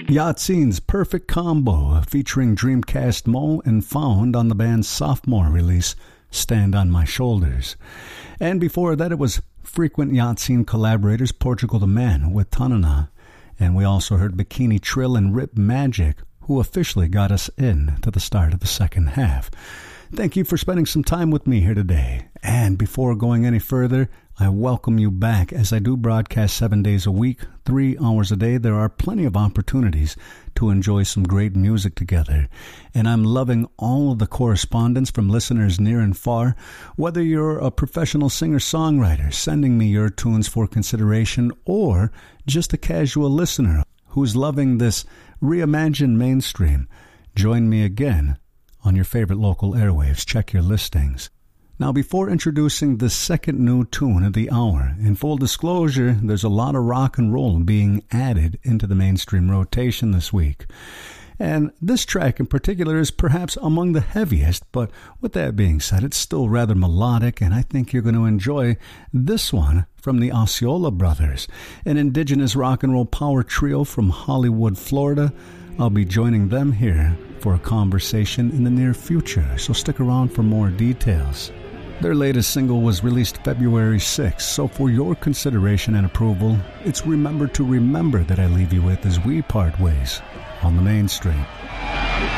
Yahtzee's Perfect Combo, featuring Dreamcast Mo and Found on the band's sophomore release, Stand on My Shoulders. And before that, it was frequent Yahtzee collaborators Portugal the Man with Tanana. And we also heard Bikini Trill and Rip Magic, who officially got us in to the start of the second half. Thank you for spending some time with me here today. And before going any further, I welcome you back. As I do broadcast 7 days a week, 3 hours a day, there are plenty of opportunities to enjoy some great music together. And I'm loving all of the correspondence from listeners near and far. Whether you're a professional singer-songwriter sending me your tunes for consideration, or just a casual listener who's loving this reimagined mainstream, join me again on your favorite local airwaves. Check your listings. Now, before introducing the second new tune of the hour, in full disclosure, there's a lot of rock and roll being added into the mainstream rotation this week. And this track in particular is perhaps among the heaviest, but with that being said, it's still rather melodic, and I think you're going to enjoy this one from the Osceola Brothers, an indigenous rock and roll power trio from Hollywood, Florida. I'll be joining them here for a conversation in the near future, so stick around for more details. Their latest single was released February 6th, so for your consideration and approval, it's Remember to Remember that I leave you with as we part ways on the mainstream.